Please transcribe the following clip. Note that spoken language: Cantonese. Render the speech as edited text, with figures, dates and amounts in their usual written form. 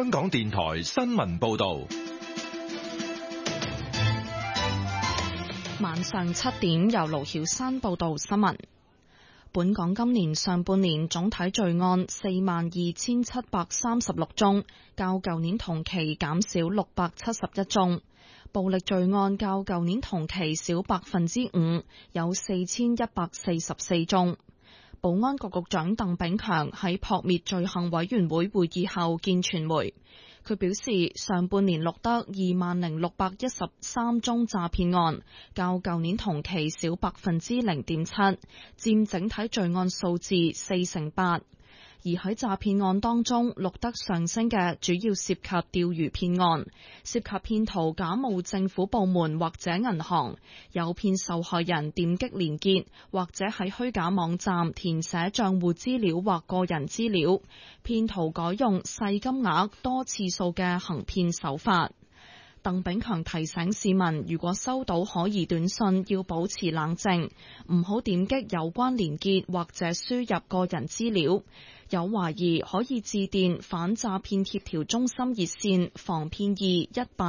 香港電台新聞報道。 晚上7點，由盧曉珊報道新聞。本港今年上半年總體罪案42,736宗，較舊年同期減少671宗。暴力罪案較舊年同期少5%，有4144宗。保安局局長鄧炳強喺撲滅罪行委員會會議後見傳媒，佢表示上半年錄得20,613宗詐騙案，較舊年同期少0.7%，佔整體罪案數字8%。而喺詐騙案當中錄得上升嘅，主要涉及釣魚騙案，涉及騙徒假冒政府部門或者銀行，誘騙受害人點擊連結，或者喺虛假網站填寫賬戶資料或個人資料，騙徒改用細金額多次數嘅行騙手法。鄧炳強提醒市民，如果收到可疑短信，要保持冷靜，唔好點擊有關連結或者輸入個人資料。有懷疑可以致電反詐騙協調中心熱線防騙218